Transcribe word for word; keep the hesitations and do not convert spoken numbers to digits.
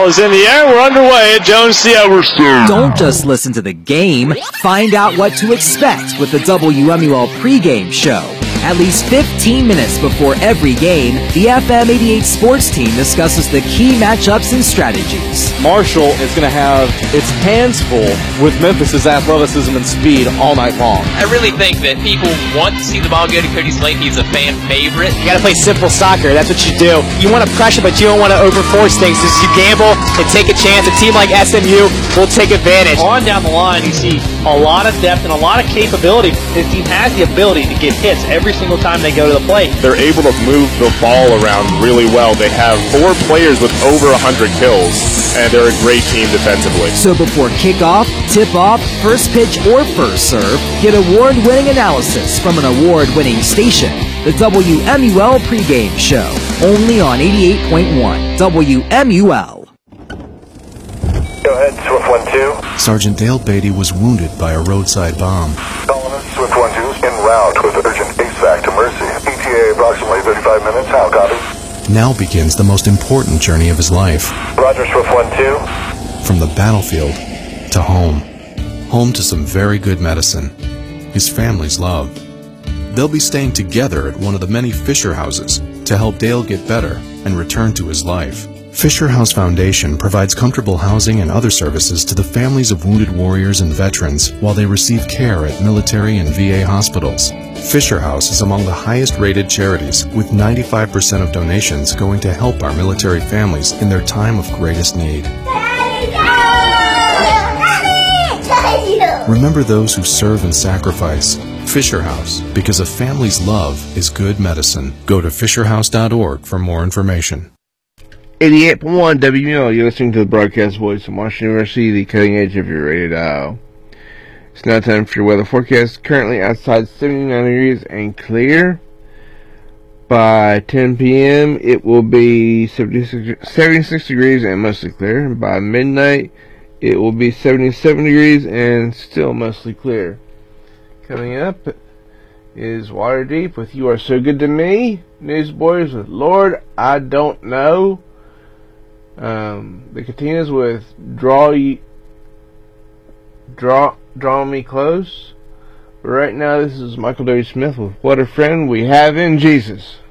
ball is in the air. We're underway at Jones C. Everstone. Don't just listen to the game. Find out what to expect with the W M U L pregame show. At least fifteen minutes before every game, the F M eighty-eight sports team discusses the key matchups and strategies. Marshall is going to have its hands full with Memphis's athleticism and speed all night long. I really think that people want to see the ball go to Cody Slate. He's a fan favorite. You got to play simple soccer. That's what you do. You want to pressure, but you don't want to overforce things. As you gamble and take a chance, a team like S M U will take advantage. On down the line, you see a lot of depth and a lot of capability. This team has the ability to get hits every single time they go to the plate. They're able to move the ball around really well. They have four players with over one hundred kills, and they're a great team defensively. So before kickoff, tip-off, first pitch, or first serve, get award-winning analysis from an award-winning station. The W M U L pregame show, only on eighty-eight point one W M U L. Go ahead, Swift one two. Sergeant Dale Beatty was wounded by a roadside bomb. Calling us, Swift one two, en route with urgent A S V A C to Mercy. E T A approximately thirty-five minutes. How copy? Now begins the most important journey of his life. Roger, Swift one two. From the battlefield to home. Home to some very good medicine. His family's love. They'll be staying together at one of the many Fisher houses to help Dale get better and return to his life. Fisher House Foundation provides comfortable housing and other services to the families of wounded warriors and veterans while they receive care at military and V A hospitals. Fisher House is among the highest rated charities, with ninety-five percent of donations going to help our military families in their time of greatest need. Remember those who serve and sacrifice. Fisher House, because a family's love is good medicine. Go to fisher house dot org for more information. eighty-eight point one W M U L, you're listening to the broadcast voice of Marshall University, the cutting edge of your radio dial. It's now time for your weather forecast. Currently outside seventy-nine degrees and clear. By ten p.m. it will be seventy-six, seventy-six degrees and mostly clear. By midnight it will be seventy-seven degrees and still mostly clear. Coming up is Waterdeep with You Are So Good to Me. Newsboys with Lord, I Don't Know. Um, the Katinas with Draw You, Draw, Draw Me Close. But right now, this is Michael W. Smith with What a Friend We Have in Jesus.